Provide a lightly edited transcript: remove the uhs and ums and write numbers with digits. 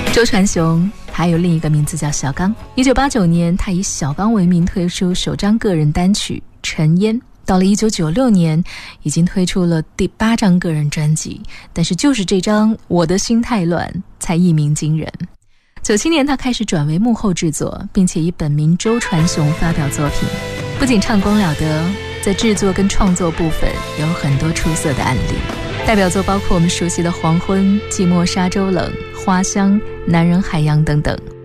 周传雄还有另一个名字叫小刚。1989年，他以小刚为名推出首张个人单曲《尘烟》。到了1996年，已经推出了第8张个人专辑，但是就是这张《我的心太乱》才一鸣惊人。97年，他开始转为幕后制作，并且以本名周传雄发表作品。不仅唱功了得，在制作跟创作部分有很多出色的案例。代表作包括我们熟悉的《黄昏》、《寂寞沙洲冷》、《花香》、《男人海洋》等等。